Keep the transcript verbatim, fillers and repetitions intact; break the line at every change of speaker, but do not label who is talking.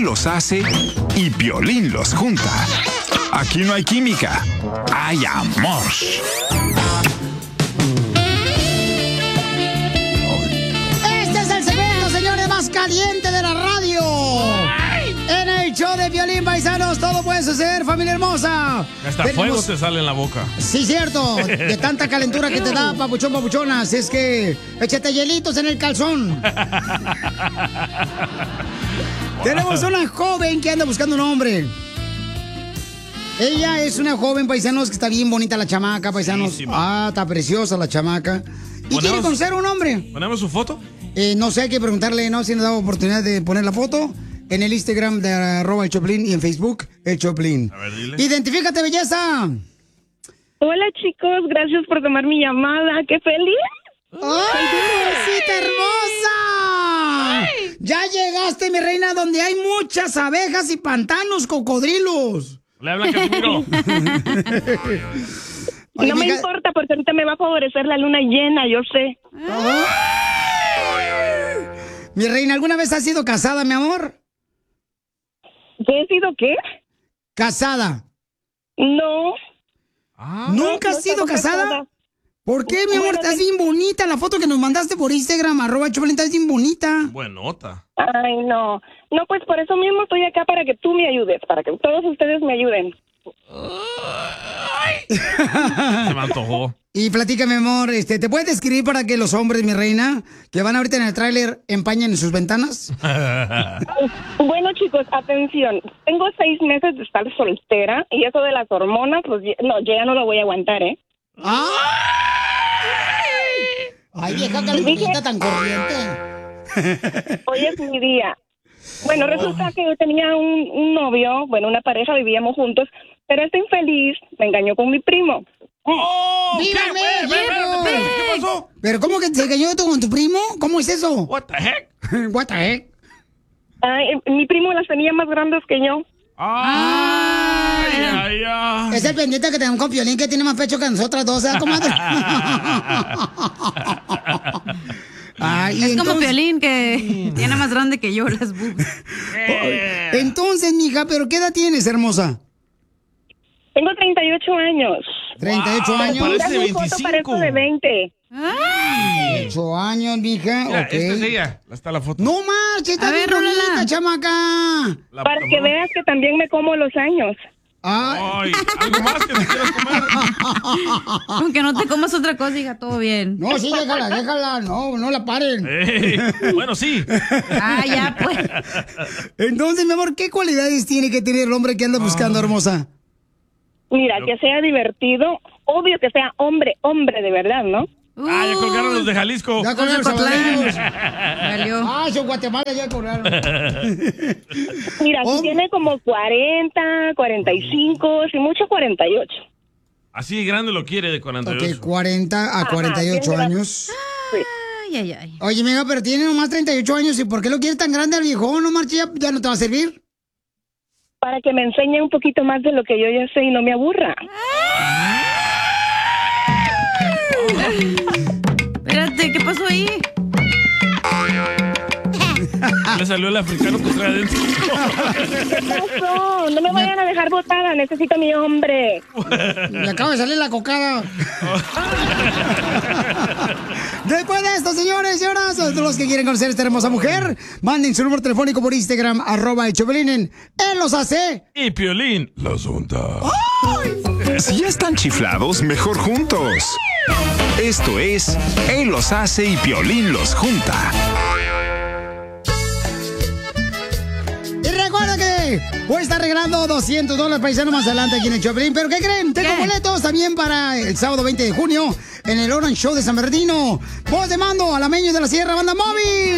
los hace y Piolín los junta. Aquí no hay química, hay amor.
Este es el segmento, señores, más caliente de la radio. En el show de Piolín, paisanos, todo puede suceder, familia hermosa.
Hasta
Tenemos...
fuego te sale en la boca.
Sí, cierto, de tanta calentura que te da, papuchón, papuchonas. Es que échate hielitos en el calzón. Tenemos una joven que anda buscando un hombre. Ella es una joven, paisanos, que está bien bonita la chamaca, paisanos.
Buenísima.
Ah, está preciosa la chamaca. ¿Y
¿Ponemos-
quiere conocer a un hombre?
¿Ponemos su foto?
Eh, no sé, hay que preguntarle, ¿no? Si nos da oportunidad de poner la foto en el Instagram de arroba el Choplin y en Facebook el Choplin.
A ver, dile.
Identifícate, belleza.
Hola chicos, gracias por tomar mi llamada. ¡Qué feliz!
¡Ay, mamacita hermosa! Ya llegaste, mi reina, donde hay muchas abejas y pantanos, cocodrilos.
Le habla Casimiro.
Oye,
No me
mija-
importa porque ahorita me va a favorecer la luna llena, yo sé.
Oh. Mi reina, ¿alguna vez has sido casada, mi amor?
¿Qué he sido qué?
Casada.
No.
Ah,
¿Nunca
no
has sido
estaba
casada?
casada.
¿Por qué, mi amor?
Bueno,
Estás
sí.
bien bonita. La foto que nos mandaste por Instagram, arroba Choplin, estás bien bonita.
buenota.
Ay, no. No, pues por eso mismo estoy acá para que tú me ayudes, para que todos ustedes me ayuden.
Se me antojó.
Y platícame, amor, este, ¿te puedes describir para que los hombres, mi reina, que van ahorita en el tráiler, empañen sus ventanas?
Bueno, chicos, atención. Tengo seis meses de estar soltera y eso de las hormonas, pues ya- no, yo ya no lo voy a aguantar, ¿eh?
¡Ay! Ay, vieja calentita tan corriente.
Hoy es mi día. Bueno, resulta que yo tenía un, un novio, bueno, una pareja, vivíamos juntos, pero este infeliz me engañó con mi primo.
¡Oh! ¿Qué?
¡Viva
Espérate, espérate,
México!
espérate, ¿Qué pasó?
¿Pero cómo que se engañó tú con tu primo? ¿Cómo es eso?
What the heck?
What the heck?
Ay, mi primo las tenía más grandes que yo.
Ay, ay, ay.
Es el pendiente que tenemos con Piolín que tiene más pecho que nosotras dos, ¿sabes, comadre? Ay, y
Es como
entonces-
Piolín, que tiene más grande que yo las boobs.
Eh.
Entonces, mija, ¿pero qué edad tienes, hermosa?
Tengo treinta y ocho años.
¿treinta y ocho
Wow,
años?
parece
Mira mi foto,
veinticinco.
parezco de veinte.
ocho años, mija.
Mira,
ok.
esta es ella. Ahí está la foto.
No marches, está
A
bien
ver, rólala.
bonita, chamaca.
La-
Para
la-
que veas que también me como los años.
Ay.
Ay, ¿algo más que te quieras comer?
Aunque no te comas otra cosa, hija, todo bien.
No, sí, déjala, déjala. No, no la paren.
Ey, bueno, sí.
Ah, ya, pues.
Entonces, mi amor, ¿qué cualidades tiene que tener el hombre que anda buscando, hermosa?
Mira, que sea divertido. Obvio que sea hombre, hombre de verdad, ¿no?
Ah, ya colgaron los de Jalisco.
Ya colgaron
Los de
salvadoreños.
Valió.
Ah, son Guatemala, ya colgaron.
Mira, si
Hom-
tiene como cuarenta, cuarenta y cinco, si mucho cuarenta y ocho.
Así de grande lo quiere de cuarenta y ocho.
Ok, cuarenta a cuarenta y ocho
bien grande.
años.
Ay, ay, ay.
Oye, mira, pero tiene nomás treinta y ocho años. ¿Y por qué lo quiere tan grande al viejón? No marche, ya, ya no te va a servir.
Para que me enseñe un poquito más de lo que yo ya sé y no me aburra.
Espérate, ¿qué pasó ahí?
Le salió el africano que trae adentro.
¿Qué pasó? No me vayan a dejar botada, necesito a mi hombre.
Le acaba de salir la cocada. Después de esto, señores y señoras, todos los que quieren conocer a esta hermosa mujer, manden su número telefónico por Instagram, arroba el Choplin en Él los hace.
Y Piolín. La Zunta.
Si ya están chiflados, mejor juntos. Esto es Él los hace y Piolín los junta.
Y recuerda que voy a estar regalando doscientos dólares paisano más adelante aquí en el Choplin. ¿Pero qué creen? Tengo
¿Qué?
boletos también para el sábado veinte de junio en el Orange Show de San Bernardino. Voz de mando, Alameños de la Sierra, Banda Móvil.